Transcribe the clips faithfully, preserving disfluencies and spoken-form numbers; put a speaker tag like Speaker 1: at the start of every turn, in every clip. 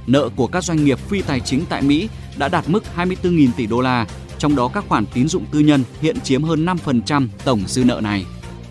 Speaker 1: nợ của các doanh nghiệp phi tài chính tại Mỹ đã đạt mức hai mươi tư nghìn tỷ đô la, trong đó các khoản tín dụng tư nhân hiện chiếm hơn năm phần trăm tổng dư nợ này.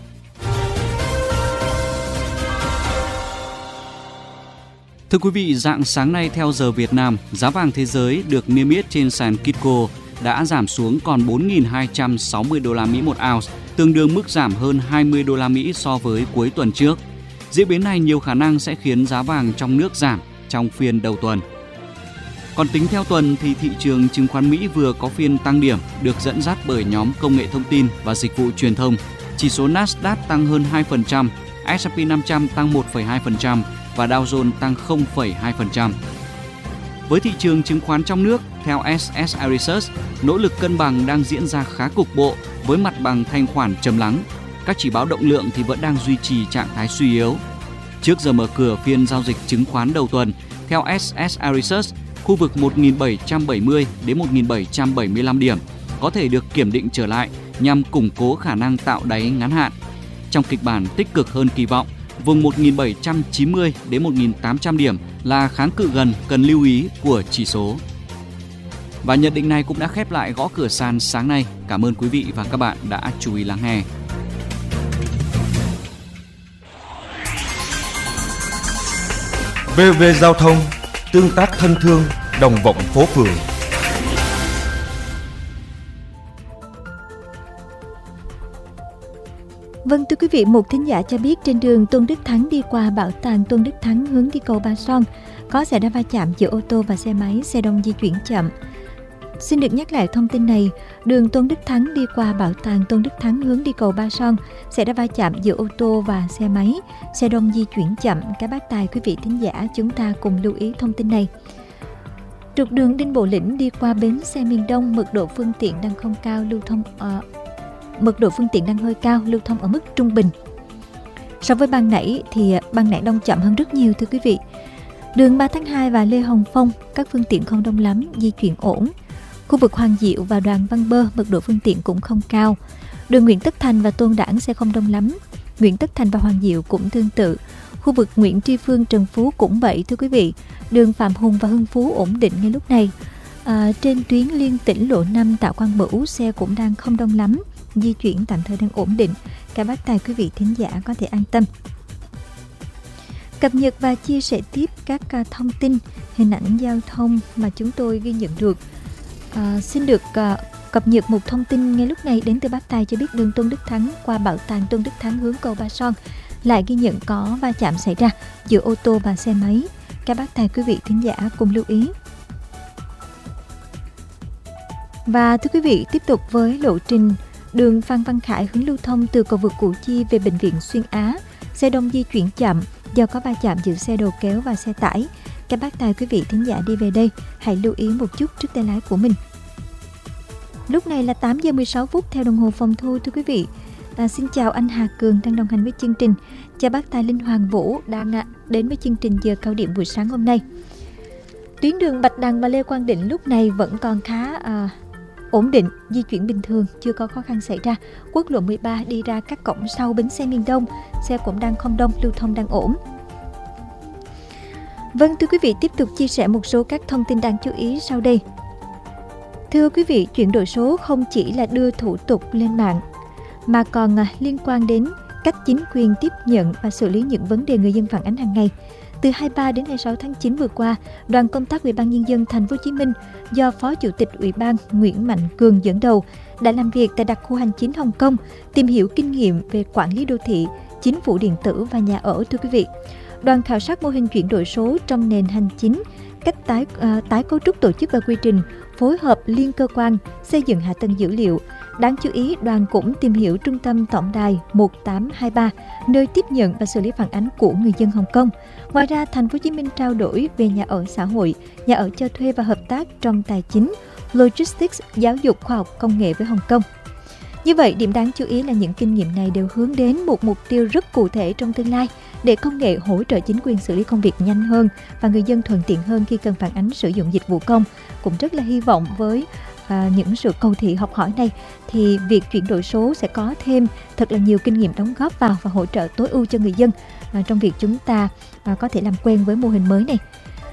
Speaker 1: Thưa quý vị, rạng sáng nay theo giờ Việt Nam, giá vàng thế giới được niêm yết trên sàn Kitco đã giảm xuống còn bốn nghìn hai trăm sáu mươi đô la Mỹ một ounce, tương đương mức giảm hơn hai mươi đô la Mỹ so với cuối tuần trước. Diễn biến này nhiều khả năng sẽ khiến giá vàng trong nước giảm trong phiên đầu tuần. Còn tính theo tuần thì thị trường chứng khoán Mỹ vừa có phiên tăng điểm được dẫn dắt bởi nhóm công nghệ thông tin và dịch vụ truyền thông. Chỉ số Nasdaq tăng hơn hai phần trăm, S and P năm trăm tăng một phẩy hai phần trăm và Dow Jones tăng không phẩy hai phần trăm. Với thị trường chứng khoán trong nước, theo ét ét i Research, nỗ lực cân bằng đang diễn ra khá cục bộ với mặt bằng thanh khoản trầm lắng. Các chỉ báo động lượng thì vẫn đang duy trì trạng thái suy yếu. Trước giờ mở cửa phiên giao dịch chứng khoán đầu tuần, theo ét ét i Research, khu vực một nghìn bảy trăm bảy mươi đến một nghìn bảy trăm bảy mươi lăm điểm có thể được kiểm định trở lại nhằm củng cố khả năng tạo đáy ngắn hạn. Trong kịch bản tích cực hơn kỳ vọng, vùng một nghìn bảy trăm chín mươi đến một nghìn tám trăm điểm là kháng cự gần cần lưu ý của chỉ số. Và nhận định này cũng đã khép lại gõ cửa sàn sáng nay. Cảm ơn quý vị và các bạn đã chú ý lắng nghe.
Speaker 2: vê o vê Giao thông, tương tác thân thương, đồng vọng phố phường.
Speaker 3: Vâng, thưa quý vị, một thính giả cho biết trên đường Tôn Đức Thắng đi qua bảo tàng Tôn Đức Thắng hướng đi cầu Ba Son có xảy ra va chạm giữa ô tô và xe máy, xe đông di chuyển chậm. Xin được nhắc lại thông tin này, đường Tôn Đức Thắng đi qua bảo tàng Tôn Đức Thắng hướng đi cầu Ba Son xảy ra va chạm giữa ô tô và xe máy, xe đông di chuyển chậm. Các bác tài quý vị thính giả chúng ta cùng lưu ý thông tin này. Trục đường Đinh Bộ Lĩnh đi qua bến xe miền Đông, mật độ phương tiện đang không cao, lưu thông uh, mật độ phương tiện đang hơi cao, lưu thông ở mức trung bình. So với ban nãy thì ban nãy đông chậm hơn rất nhiều thưa quý vị. Đường ba tháng hai và Lê Hồng Phong các phương tiện không đông lắm, di chuyển ổn. Khu vực Hoàng Diệu và Đoàn Văn Bơ mật độ phương tiện cũng không cao. Đường Nguyễn Tất Thành và Tôn Đản sẽ không đông lắm. Nguyễn Tất Thành và Hoàng Diệu cũng tương tự. Khu vực Nguyễn Tri Phương, Trần Phú cũng vậy thưa quý vị. Đường Phạm Hùng và Hưng Phú ổn định ngay lúc này. À, trên tuyến liên tỉnh lộ năm Tạ Quang Bửu xe cũng đang không đông lắm, di chuyển tạm thời đang ổn định. Các bác tài quý vị thính giả có thể an tâm. Cập nhật và chia sẻ tiếp các thông tin, hình ảnh giao thông mà chúng tôi ghi nhận được. À, xin được à, cập nhật một thông tin ngay lúc này đến từ bác tài cho biết đường Tôn Đức Thắng qua bảo tàng Tôn Đức Thắng hướng cầu Ba Son lại ghi nhận có va chạm xảy ra giữa ô tô và xe máy. Các bác tài quý vị thính giả cùng lưu ý. Và thưa quý vị, tiếp tục với lộ trình đường Phan Văn Khải hướng lưu thông từ cầu vượt Củ Chi về bệnh viện Xuyên Á, xe đông di chuyển chậm do có va chạm giữa xe đầu kéo và xe tải. Các bác tài quý vị thính giả đi về đây hãy lưu ý một chút trước tay lái của mình. Lúc này là tám giờ mười sáu phút theo đồng hồ phòng thu thưa quý vị. À, xin chào anh Hà Cường đang đồng hành với chương trình. Chào bác tài Linh Hoàng Vũ đang à, đến với chương trình giờ cao điểm buổi sáng hôm nay. Tuyến đường Bạch Đằng và Lê Quang Định lúc này vẫn còn khá à, ổn định, di chuyển bình thường, chưa có khó khăn xảy ra. Quốc lộ mười ba đi ra các cổng sau bến xe miền Đông, xe cũng đang không đông, lưu thông đang ổn. Vâng, thưa quý vị, tiếp tục chia sẻ một số các thông tin đáng chú ý sau đây. Thưa quý vị, chuyển đổi số không chỉ là đưa thủ tục lên mạng, mà còn liên quan đến cách chính quyền tiếp nhận và xử lý những vấn đề người dân phản ánh hàng ngày. Từ hai mươi ba đến hai mươi sáu tháng chín vừa qua, đoàn công tác Ủy ban Nhân dân Thành phố Hồ Chí Minh do Phó Chủ tịch Ủy ban Nguyễn Mạnh Cường dẫn đầu đã làm việc tại đặc khu hành chính Hồng Kông, tìm hiểu kinh nghiệm về quản lý đô thị, chính phủ điện tử và nhà ở thưa quý vị. Đoàn khảo sát mô hình chuyển đổi số trong nền hành chính, cách tái uh, tái cấu trúc tổ chức và quy trình, phối hợp liên cơ quan, xây dựng hạ tầng dữ liệu. Đáng chú ý, đoàn cũng tìm hiểu trung tâm tổng đài một tám hai ba, nơi tiếp nhận và xử lý phản ánh của người dân Hồng Kông. Ngoài ra, Thành phố Hồ Chí Minh trao đổi về nhà ở xã hội, nhà ở cho thuê và hợp tác trong tài chính, logistics, giáo dục, khoa học, công nghệ với Hồng Kông. Như vậy, điểm đáng chú ý là những kinh nghiệm này đều hướng đến một mục tiêu rất cụ thể trong tương lai để công nghệ hỗ trợ chính quyền xử lý công việc nhanh hơn và người dân thuận tiện hơn khi cần phản ánh sử dụng dịch vụ công. Cũng rất là hy vọng với à, những sự cầu thị học hỏi này thì việc chuyển đổi số sẽ có thêm thật là nhiều kinh nghiệm đóng góp vào và hỗ trợ tối ưu cho người dân à, trong việc chúng ta à, có thể làm quen với mô hình mới này.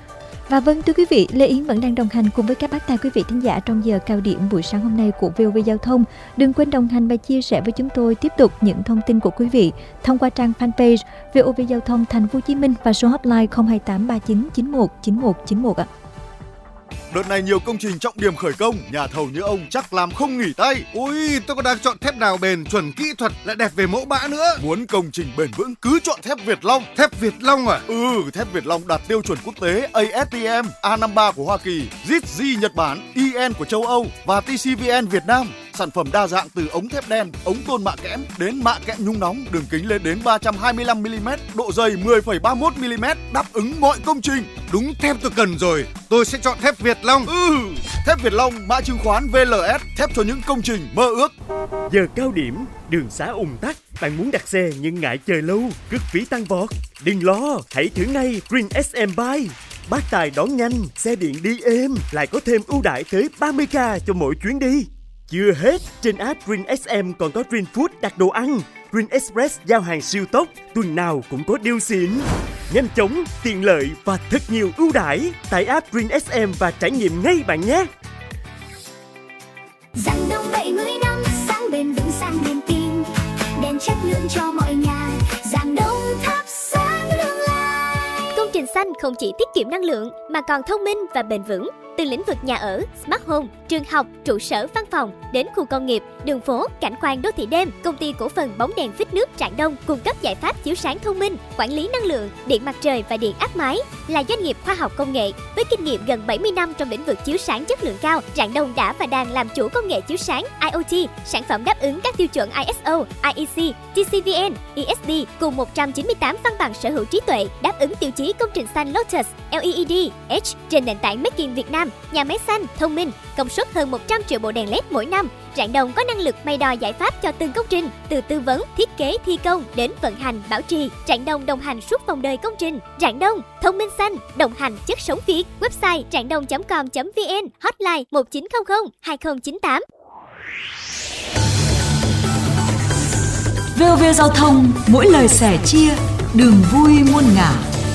Speaker 3: Và vâng thưa quý vị, Lê Yến vẫn đang đồng hành cùng với các bác tài quý vị thính giả trong giờ cao điểm buổi sáng hôm nay của vê o vê Giao thông. Đừng quên đồng hành và chia sẻ với chúng tôi tiếp tục những thông tin của quý vị thông qua trang fanpage vê o vê Giao thông Thành phố Hồ Chí Minh và số hotline không hai tám ba chín chín một chín một chín một ạ.
Speaker 4: Đợt này nhiều công trình trọng điểm khởi công, nhà thầu như ông chắc làm không nghỉ tay.
Speaker 5: Ui, tôi còn đang chọn thép nào bền, chuẩn kỹ thuật, lại đẹp về mẫu mã nữa.
Speaker 4: Muốn công trình bền vững cứ chọn thép Việt Long.
Speaker 5: Thép Việt Long à?
Speaker 4: Ừ, thép Việt Long đạt tiêu chuẩn quốc tế a ét tê em, A năm mươi ba của Hoa Kỳ, giê i giê Nhật Bản, i en của châu Âu và tê xê vê en Việt Nam. Sản phẩm đa dạng từ ống thép đen, ống tôn mạ kẽm đến mạ kẽm nhung nóng, đường kính lên đến ba trăm hai mươi lăm mi li mét, độ dày mười phẩy ba mươi mốt mi li mét, đáp ứng mọi công trình.
Speaker 5: Đúng thép tôi cần rồi, tôi sẽ chọn thép Việt Long.
Speaker 4: Ừ, thép Việt Long, mã chứng khoán vê lờ ét, thép cho những công trình mơ ước.
Speaker 6: Giờ cao điểm, đường xá ùn tắc, bạn muốn đặt xe nhưng ngại chờ lâu, cước phí tăng vọt. Đừng lo, hãy thử ngay Green ét em Buy. Bác tài đón nhanh, xe điện đi êm, lại có thêm ưu đãi tới ba mươi k cho mỗi chuyến đi. Chưa hết, trên app Green ét em còn có Green Food đặt đồ ăn, Green Express giao hàng siêu tốc, tuần nào cũng có deal xịn. Nhanh chóng, tiện lợi và thật nhiều ưu đãi. Tải app Green ét em và trải nghiệm ngay bạn nhé.
Speaker 7: Giảng Đông bảy mươi năm, sáng bền vững sang niềm tin, đèn chất lượng cho mọi nhà. Giảng Đông thắp sáng tương lai.
Speaker 8: Công trình xanh không chỉ tiết kiệm năng lượng mà còn thông minh và bền vững. Từ lĩnh vực nhà ở, smart home, trường học, trụ sở văn phòng đến khu công nghiệp, đường phố, cảnh quan đô thị đêm, công ty cổ phần bóng đèn phích nước Rạng Đông cung cấp giải pháp chiếu sáng thông minh, quản lý năng lượng, điện mặt trời và điện áp mái. Là doanh nghiệp khoa học công nghệ với kinh nghiệm gần bảy mươi năm trong lĩnh vực chiếu sáng chất lượng cao, Rạng Đông đã và đang làm chủ công nghệ chiếu sáng i o tê, sản phẩm đáp ứng các tiêu chuẩn i ét o, i e xê, tê xê vê en, i ét đê cùng một trăm chín mươi tám văn bằng sở hữu trí tuệ đáp ứng tiêu chí công trình xanh Lotus, lờ e đê, H trên nền tảng Make in Việt Nam. Nhà máy xanh, thông minh, công suất hơn một trăm triệu bộ đèn led mỗi năm. Rạng Đông có năng lực may đo giải pháp cho từng công trình, từ tư vấn, thiết kế, thi công đến vận hành, bảo trì. Rạng Đông đồng hành suốt vòng đời công trình. Rạng Đông, thông minh xanh, đồng hành chất sống Việt. Website rạng đông chấm com chấm vn, hotline một chín không không hai không chín tám.
Speaker 9: vê o vê Giao thông, mỗi lời sẻ chia, đường vui muôn ngả.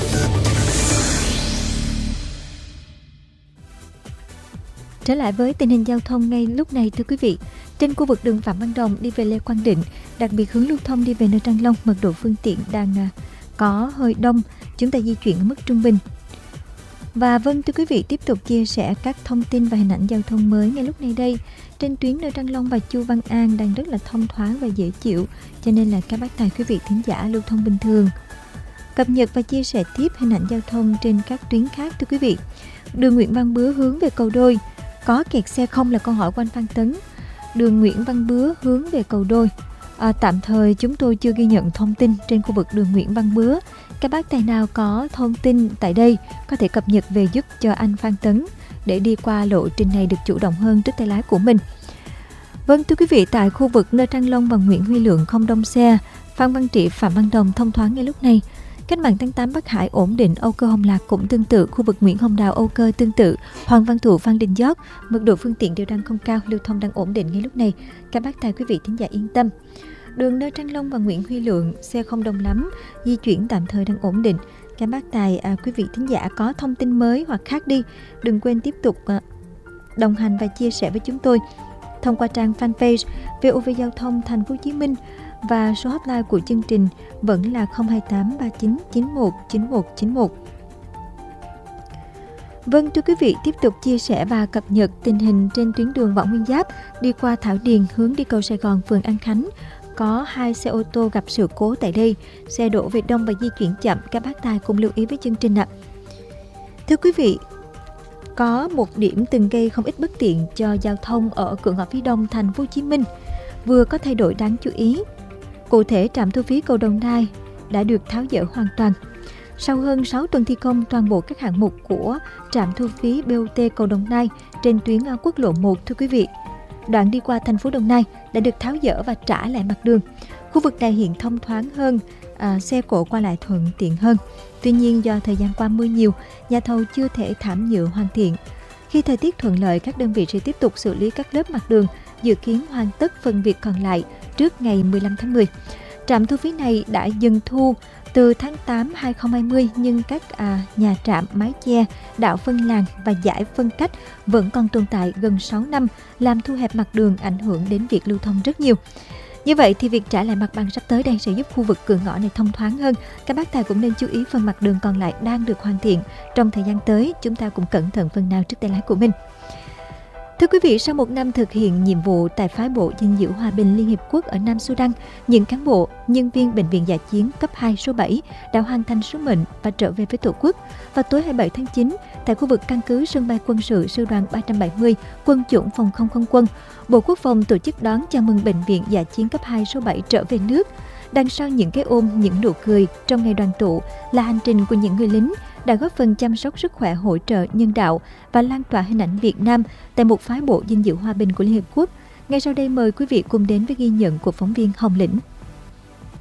Speaker 3: Trở lại với tình hình giao thông ngay lúc này thưa quý vị, trên khu vực đường Phạm Văn Đồng đi về Lê Quang Định, đặc biệt hướng lưu thông đi về nơi Trang Long, mật độ phương tiện đang có hơi đông, chúng ta di chuyển ở mức trung bình. Và vâng thưa quý vị, tiếp tục chia sẻ các thông tin và hình ảnh giao thông mới ngay lúc này đây. Trên tuyến nơi Trang Long và Chu Văn An đang rất là thông thoáng và dễ chịu, cho nên là các bác tài quý vị thính giả lưu thông bình thường. Cập nhật và chia sẻ tiếp hình ảnh giao thông trên các tuyến khác thưa quý vị. Đường Nguyễn Văn Bứa hướng về Cầu Đôi, có kẹt xe không là câu hỏi của anh Phan Tấn. Đường Nguyễn Văn Bứa hướng về Cầu Đôi, à, tạm thời chúng tôi chưa ghi nhận thông tin trên khu vực đường Nguyễn Văn Bứa. Các bác tài nào có thông tin tại đây có thể cập nhật về giúp cho anh Phan Tấn để đi qua lộ trình này được chủ động hơn trước tay lái của mình. Vâng thưa quý vị, tại khu vực nơi Trang Long và Nguyễn Huy Lượng không đông xe, Phan Văn Trị, Phạm Văn Đồng thông thoáng ngay lúc này. Cách mạng tháng tám Bắc Hải ổn định, Âu Cơ Hồng Lạc cũng tương tự, khu vực Nguyễn Hồng Đào Âu Cơ tương tự, Hoàng Văn Thụ Phan Đình Giót, mật độ phương tiện đều đang không cao, lưu thông đang ổn định ngay lúc này. Các bác tài quý vị thính giả yên tâm. Đường nơi Trang Long và Nguyễn Huy Lượng xe không đông lắm, di chuyển tạm thời đang ổn định. Các bác tài à, quý vị thính giả có thông tin mới hoặc khác đi, đừng quên tiếp tục à, đồng hành và chia sẻ với chúng tôi thông qua trang fanpage vê o vê Giao thông Thành phố Hồ Chí Minh. Và số hotline của chương trình vẫn là không hai tám ba chín chín một chín một chín một. Vâng thưa quý vị, tiếp tục chia sẻ và cập nhật tình hình trên tuyến đường Võ Nguyên Giáp đi qua Thảo Điền hướng đi cầu Sài Gòn, phường An Khánh. Có hai xe ô tô gặp sự cố tại đây, xe đổ về đông và di chuyển chậm, các bác tài cùng lưu ý với chương trình ạ. Thưa quý vị, có một điểm từng gây không ít bất tiện cho giao thông ở cửa ngõ phía đông Thành phố Hồ Chí Minh vừa có thay đổi đáng chú ý. Cụ thể, trạm thu phí cầu Đồng Nai đã được tháo dỡ hoàn toàn. Sau hơn sáu tuần thi công toàn bộ các hạng mục của trạm thu phí bê o tê cầu Đồng Nai trên tuyến quốc lộ một, thưa quý vị, đoạn đi qua thành phố Đồng Nai đã được tháo dỡ và trả lại mặt đường. Khu vực này hiện thông thoáng hơn, à, xe cộ qua lại thuận tiện hơn. Tuy nhiên do thời gian qua mưa nhiều, nhà thầu chưa thể thảm nhựa hoàn thiện. Khi thời tiết thuận lợi, các đơn vị sẽ tiếp tục xử lý các lớp mặt đường, dự kiến hoàn tất phần việc còn lại trước ngày mười lăm tháng mười. Trạm thu phí này đã dừng thu Từ tháng tám năm hai không hai không, nhưng các à, nhà trạm, mái che, đạo phân làn và giải phân cách vẫn còn tồn tại gần sáu năm, làm thu hẹp mặt đường, ảnh hưởng đến việc lưu thông rất nhiều. Như vậy thì việc trả lại mặt bằng sắp tới đây sẽ giúp khu vực cửa ngõ này thông thoáng hơn. Các bác tài cũng nên chú ý phần mặt đường còn lại đang được hoàn thiện. Trong thời gian tới, chúng ta cũng cẩn thận phần nào trước tay lái của mình. Thưa quý vị, sau một năm thực hiện nhiệm vụ tại phái bộ gìn giữ hòa bình Liên Hiệp Quốc ở Nam Sudan, những cán bộ, nhân viên Bệnh viện Dã chiến cấp hai số bảy đã hoàn thành sứ mệnh và trở về với Tổ quốc. Vào tối hai mươi bảy tháng chín, tại khu vực căn cứ sân bay quân sự Sư đoàn ba trăm bảy mươi, quân chủng phòng không không quân, Bộ Quốc phòng tổ chức đón chào mừng Bệnh viện Dã chiến cấp hai số bảy trở về nước. Đằng sau những cái ôm, những nụ cười trong ngày đoàn tụ là hành trình của những người lính đã góp phần chăm sóc sức khỏe, hỗ trợ nhân đạo và lan tỏa hình ảnh Việt Nam tại một phái bộ gìn giữ hòa bình của Liên Hiệp Quốc. Ngay sau đây mời quý vị cùng đến với ghi nhận của phóng viên Hồng Lĩnh.